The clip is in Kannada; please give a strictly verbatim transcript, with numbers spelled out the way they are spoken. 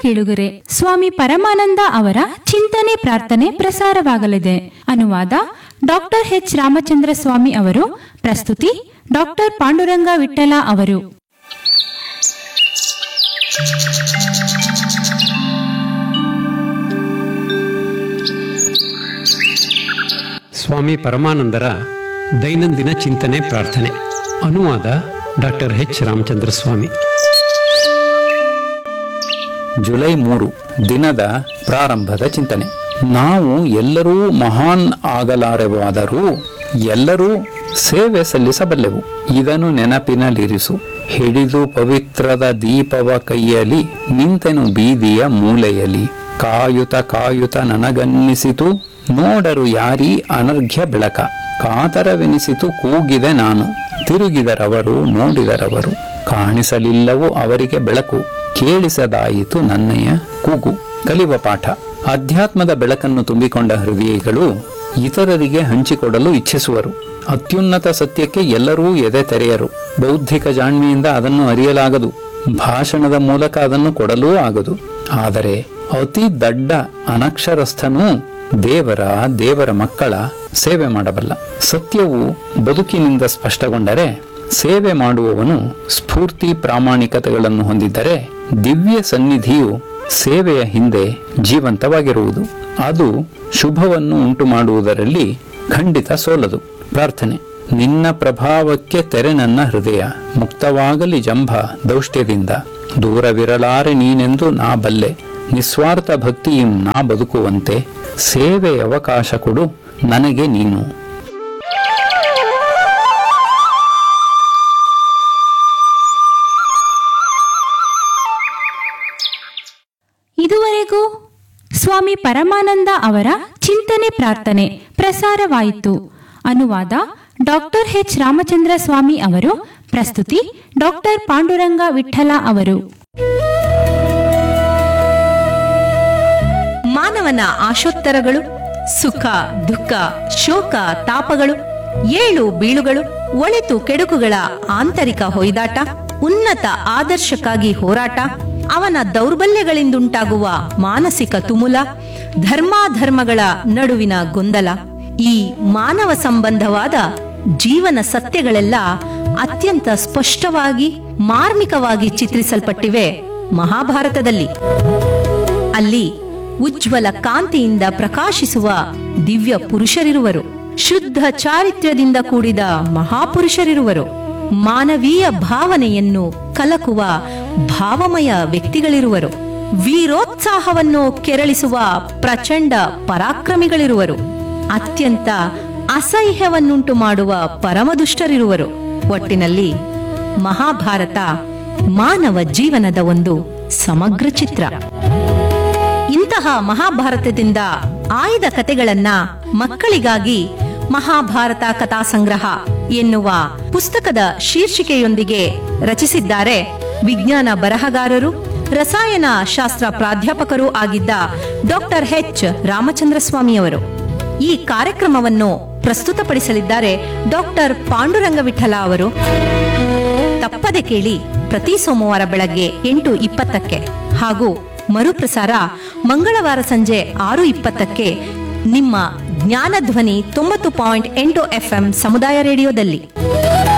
ಕೇಳುಗರೆ, ಸ್ವಾಮಿ ಪರಮಾನಂದ ಅವರ ಚಿಂತನೆ ಪ್ರಾರ್ಥನೆ ಪ್ರಸಾರವಾಗಲಿದೆ. ಅನುವಾದ ಡಾಕ್ಟರ್ ಎಚ್ ರಾಮಚಂದ್ರ ಸ್ವಾಮಿ ಅವರು. ಪ್ರಸ್ತುತಿ ಡಾಕ್ಟರ್ ಪಾಂಡುರಂಗ ವಿಠಲ ಅವರು. ಸ್ವಾಮಿ ಪರಮಾನಂದರ ದೈನಂದಿನ ಚಿಂತನೆ ಪ್ರಾರ್ಥನೆ. ಅನುವಾದ ಡಾಕ್ಟರ್ ಎಚ್ ರಾಮಚಂದ್ರ ಸ್ವಾಮಿ. ಜುಲೈ ಮೂರು ದಿನದ ಪ್ರಾರಂಭದ ಚಿಂತನೆ. ನಾವು ಎಲ್ಲರೂ ಮಹಾನ್ ಆಗಲಾರೆವಾದರೂ ಎಲ್ಲರೂ ಸೇವೆ ಸಲ್ಲಿಸಬಲ್ಲೆವು. ಇದನ್ನು ನೆನಪಿನಲ್ಲಿರಿಸು. ಹಿಡಿದು ಪವಿತ್ರದ ದೀಪವ ಕೈಯಲ್ಲಿ ನಿಂತೆನು ಬೀದಿಯ ಮೂಲೆಯಲ್ಲಿ. ಕಾಯುತ ಕಾಯುತ ನನಗನ್ನಿಸಿತು ನೋಡರು ಯಾರೀ ಅನರ್ಘ್ಯ ಬೆಳಕ. ಕಾತರವೆನಿಸಿತು ಕೂಗಿದೆ ನಾನು. ತಿರುಗಿದರವರು ನೋಡಿದರವರು. ಕಾಣಿಸಲಿಲ್ಲವೋ ಅವರಿಗೆ ಬೆಳಕು. ಕೇಳಿಸದಾಯಿತು ನನ್ನಯ ಕೂಗು. ಕಲಿಯುವ ಪಾಠ. ಅಧ್ಯಾತ್ಮದ ಬೆಳಕನ್ನು ತುಂಬಿಕೊಂಡ ಹೃದಯಗಳು ಇತರರಿಗೆ ಹಂಚಿಕೊಡಲು ಇಚ್ಛಿಸುವರು. ಅತ್ಯುನ್ನತ ಸತ್ಯಕ್ಕೆ ಎಲ್ಲರೂ ಎದೆ ತೆರೆಯರು. ಬೌದ್ಧಿಕ ಜಾಣ್ಮೆಯಿಂದ ಅದನ್ನು ಅರಿಯಲಾಗದು. ಭಾಷಣದ ಮೂಲಕ ಅದನ್ನು ಕೊಡಲೂ ಆಗದು. ಆದರೆ ಅತಿ ದಡ್ಡ ಅನಕ್ಷರಸ್ಥನೂ ದೇವರ ದೇವರ ಮಕ್ಕಳ ಸೇವೆ ಮಾಡಬಲ್ಲ. ಸತ್ಯವು ಬದುಕಿನಿಂದ ಸ್ಪಷ್ಟಗೊಂಡರೆ, ಸೇವೆ ಮಾಡುವವನು ಸ್ಫೂರ್ತಿ ಪ್ರಾಮಾಣಿಕತೆಗಳನ್ನು ಹೊಂದಿದ್ದರೆ, ದಿವ್ಯ ಸನ್ನಿಧಿಯು ಸೇವೆಯ ಹಿಂದೆ ಜೀವಂತವಾಗಿರುವುದು. ಅದು ಶುಭವನ್ನು ಉಂಟು ಮಾಡುವುದರಲ್ಲಿ ಖಂಡಿತ ಸೋಲದು. ಪ್ರಾರ್ಥನೆ. ನಿನ್ನ ಪ್ರಭಾವಕ್ಕೆ ತೆರೆ ನನ್ನ ಹೃದಯ. ಮುಕ್ತವಾಗಲಿ ಜಂಭ ದೌಷ್ಟ್ಯದಿಂದ. ದೂರವಿರಲಾರೆ ನೀನೆಂದು ನಾ ಬಲ್ಲೆ. ನಿಸ್ವಾರ್ಥ ಭಕ್ತಿಯಂ ನಾ ಬದುಕುವಂತೆ. ಸೇವೆ ಅವಕಾಶ ಕೊಡು ನನಗೆ ನೀನು. ಇದುವರೆಗೂ ಸ್ವಾಮಿ ಪರಮಾನಂದ ಅವರ ಚಿಂತನೆ ಪ್ರಾರ್ಥನೆ ಪ್ರಸಾರವಾಯಿತು. ಅನುವಾದ ಡಾಕ್ಟರ್ ಎಚ್ ರಾಮಚಂದ್ರ ಸ್ವಾಮಿ ಅವರು. ಪ್ರಸ್ತುತಿ ಡಾಕ್ಟರ್ ಪಾಂಡುರಂಗ ವಿಠಲ ಅವರು. ಮಾನವನ ಆಶೋತ್ತರಗಳು, ಸುಖ ದುಃಖ ಶೋಕ ತಾಪಗಳು, ಏಳು ಬೀಳುಗಳು, ಒಳಿತು ಕೆಡುಕುಗಳ ಆಂತರಿಕ ಹೊಯ್ದಾಟ, ಉನ್ನತ ಆದರ್ಶಕ್ಕಾಗಿ ಹೋರಾಟ, ಅವನ ದೌರ್ಬಲ್ಯಗಳಿಂದುಂಟಾಗುವ ಮಾನಸಿಕ ತುಮುಲ, ಧರ್ಮಾಧರ್ಮಗಳ ನಡುವಿನ ಗೊಂದಲ, ಈ ಮಾನವ ಸಂಬಂಧವಾದ ಜೀವನ ಸತ್ಯಗಳೆಲ್ಲ ಅತ್ಯಂತ ಸ್ಪಷ್ಟವಾಗಿ ಮಾರ್ಮಿಕವಾಗಿ ಚಿತ್ರಿಸಲ್ಪಟ್ಟಿವೆ ಮಹಾಭಾರತದಲ್ಲಿ. ಅಲ್ಲಿ ಉಜ್ವಲ ಕಾಂತಿಯಿಂದ ಪ್ರಕಾಶಿಸುವ ದಿವ್ಯ ಪುರುಷರಿರುವರು. ಶುದ್ಧ ಚಾರಿತ್ರ್ಯದಿಂದ ಕೂಡಿದ ಮಹಾಪುರುಷರಿರುವರು. ಮಾನವೀಯ ಭಾವನೆಯನ್ನು ಕಲಕುವ ಭಾವಮಯ ವ್ಯಕ್ತಿಗಳಿರುವರು. ವೀರೋತ್ಸಾಹವನ್ನು ಕೆರಳಿಸುವ ಪ್ರಚಂಡ ಪರಾಕ್ರಮಿಗಳಿರುವರು. ಅತ್ಯಂತ ಅಸಹ್ಯವನ್ನುಂಟು ಮಾಡುವ ಪರಮದುಷ್ಟರಿರುವರು. ಒಟ್ಟಿನಲ್ಲಿ ಮಹಾಭಾರತ ಮಾನವ ಜೀವನದ ಒಂದು ಸಮಗ್ರ ಚಿತ್ರ. ಇಂತಹ ಮಹಾಭಾರತದಿಂದ ಆಯ್ದ ಕಥೆಗಳನ್ನ ಮಕ್ಕಳಿಗಾಗಿ ಮಹಾಭಾರತ ಕಥಾ ಸಂಗ್ರಹ ಎನ್ನುವ ಪುಸ್ತಕದ ಶೀರ್ಷಿಕೆಯೊಂದಿಗೆ ರಚಿಸಿದ್ದಾರೆ ವಿಜ್ಞಾನ ಬರಹಗಾರರು, ರಸಾಯನ ಶಾಸ್ತ್ರ ಪ್ರಾಧ್ಯಾಪಕರೂ ಆಗಿದ್ದ ಡಾಕ್ಟರ್ ಎಚ್ ರಾಮಚಂದ್ರ ಸ್ವಾಮಿಯವರು. ಈ ಕಾರ್ಯಕ್ರಮವನ್ನು ಪ್ರಸ್ತುತಪಡಿಸಲಿದ್ದಾರೆ ಡಾಕ್ಟರ್ ಪಾಂಡುರಂಗ ವಿಠಲ ಅವರು. ತಪ್ಪದೆ ಕೇಳಿ, ಪ್ರತಿ ಸೋಮವಾರ ಬೆಳಗ್ಗೆ ಎಂಟು ಇಪ್ಪತ್ತಕ್ಕೆ ಹಾಗೂ ಮರುಪ್ರಸಾರ ಮಂಗಳವಾರ ಸಂಜೆ ಆರು ಇಪ್ಪತ್ತಕ್ಕೆ ನಿಮ್ಮ ಜ್ಞಾನಧ್ವನಿ ತೊಂಬತ್ತು ಪಾಯಿಂಟ್ ಎಂಟು ಎಫ್ಎಂ ಸಮುದಾಯ ರೇಡಿಯೋದಲ್ಲಿ.